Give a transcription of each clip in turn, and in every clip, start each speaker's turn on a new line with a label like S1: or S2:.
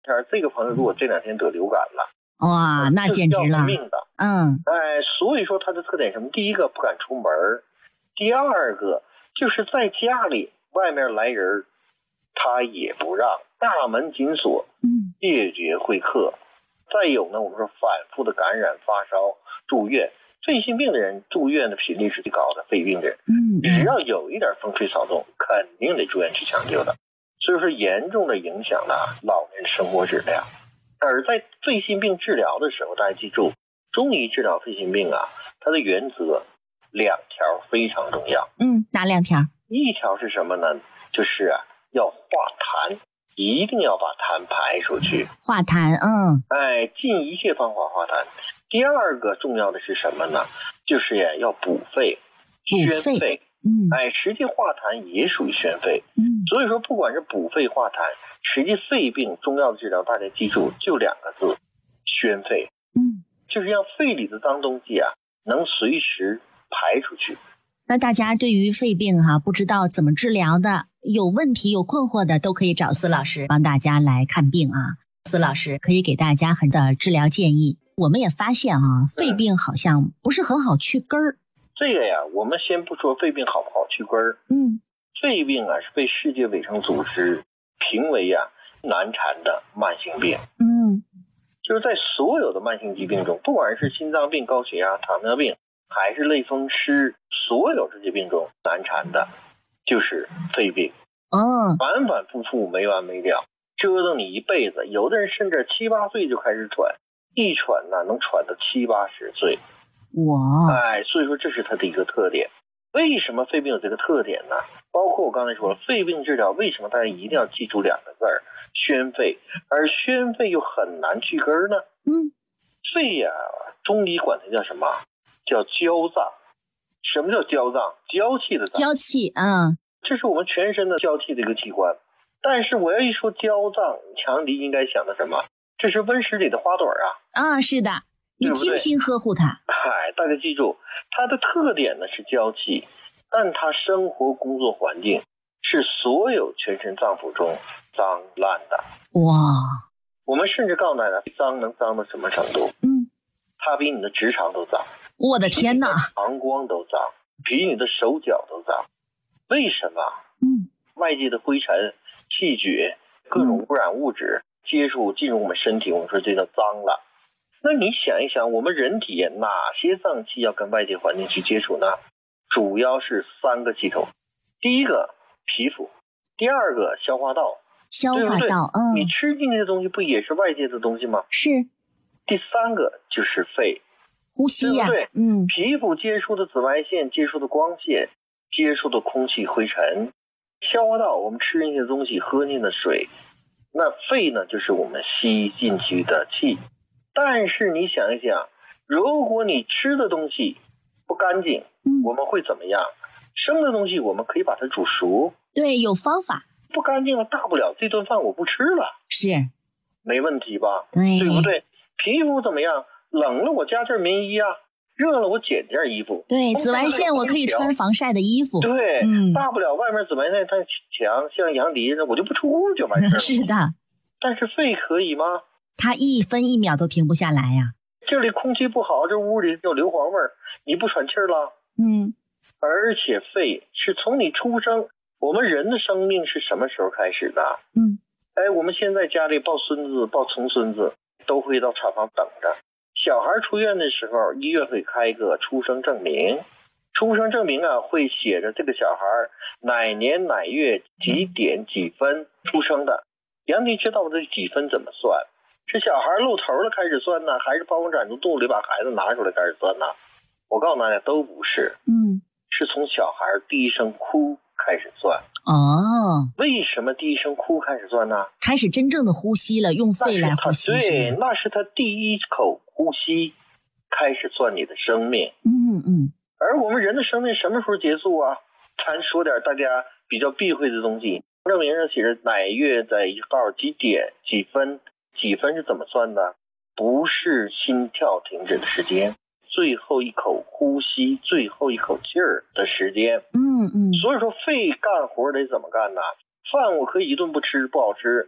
S1: 这个朋友如果这2天得流感了，
S2: 哇，那简直了，
S1: 命的。所以说他的特点是什么？第一个不敢出门，第二个就是在家里，外面来人他也不让，大门紧锁，谢绝会客。再有呢，我们说反复的感染、发烧、住院，肺性病的人住院的频率是最高的，肺病的人，只要有一点风吹草动，肯定得住院去抢救的。所以说严重的影响了老人生活质量。而在肺性病治疗的时候，大家记住，中医治疗肺性病啊，它的原则2条非常重要。
S2: 哪2条？
S1: 一条是什么呢？就是要化痰，一定要把痰排出去。
S2: 化痰，
S1: 尽一切方法化痰。第二个重要的是什么呢？就是要补肺、宣肺。实际化痰也属于宣肺。所以说不管是补肺化痰，实际肺病中药的治疗，大家记住就2个字：宣肺。就是让肺里的脏东西能随时排出去。
S2: 那大家对于肺病不知道怎么治疗的，有问题有困惑的，都可以找孙老师帮大家来看病啊。孙老师可以给大家很多的治疗建议。我们也发现肺病好像不是很好去根儿。
S1: 这个我们先不说肺病好不好去根儿。肺病是被世界卫生组织评为难缠的慢性病。就是在所有的慢性疾病中，不管是心脏病、高血压、糖尿病，还是类风湿，所有这些病中难缠的就是肺病。反反复复没完没了，折腾你一辈子。有的人甚至7、8岁就开始喘，一喘能喘到70、80岁。所以说这是它的一个特点。为什么肺病有这个特点呢？包括我刚才说了，肺病治疗为什么大家一定要记住2个字儿：宣肺。而宣肺又很难去根呢？肺中医管它叫什么？叫焦脏。什么叫焦脏？娇气的脏。
S2: 娇气，
S1: 这是我们全身的交替的一个器官。但是我要一说焦脏，强敌应该想的什么？这是温室里的花朵
S2: 是的，你精心呵护它。
S1: 大家记住，它的特点呢是娇气，但它生活工作环境是所有全身脏腑中脏烂的。我们甚至告诉大家，脏能脏到什么程度？它比你的直肠都脏。
S2: 我的天哪！
S1: 膀胱都脏，比你的手脚都脏。为什么？外界的灰尘、气血、各种污染物质接触进入我们身体，我们说这叫脏了。那你想一想，我们人体哪些脏器要跟外界环境去接触呢？主要是3个系统。第一个皮肤，第二个消化道。对不对？你吃进去的东西不也是外界的东西吗？
S2: 是。
S1: 第3个就是肺，
S2: 呼吸
S1: 对不对？皮肤接触的紫外线、接触的光线、接触的空气、灰尘。消化道，我们吃进去的东西、喝进的水。那肺呢，就是我们吸进去的气。但是你想一想，如果你吃的东西不干净，我们会怎么样？生的东西我们可以把它煮熟。
S2: 对，有方法。
S1: 不干净了，大不了这顿饭我不吃了。
S2: 是。
S1: 没问题吧？
S2: 对
S1: 不对？皮肤怎么样？冷了我加件棉衣热了我减件衣服。
S2: 对，紫外线我可以穿防晒的衣服。
S1: 对，大不了外面紫外线太强，像杨迪我就不出屋就完事了。
S2: 是的。
S1: 但是肺可以吗？
S2: 它1分1秒都停不下来
S1: 这里空气不好，这屋里有硫磺味儿，你不喘气儿了？而且肺是从你出生，我们人的生命是什么时候开始的？我们现在家里抱孙子、抱重孙子，都会到产房等着。小孩出院的时候，医院会开一个出生证明。出生证明会写着这个小孩哪年哪月几点几分出生的。杨迪知道这几分怎么算？是小孩露头了开始算呢，还是剖宫产从肚里把孩子拿出来开始算呢？我告诉大家都不是。是从小孩第一声哭开始算。为什么第一声哭开始算呢？
S2: 开始真正的呼吸了，用肺来呼吸。
S1: 对，那是他第一口呼吸开始算你的生命。而我们人的生命什么时候结束咱说点大家比较避讳的东西。证明上写着哪月在1号几点几分，几分是怎么算的？不是心跳停止的时间，最后一口呼吸、最后一口气儿的时间。所以说肺干活得怎么干呢？饭我可以一顿不吃不好吃，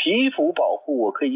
S1: 皮肤保护我可以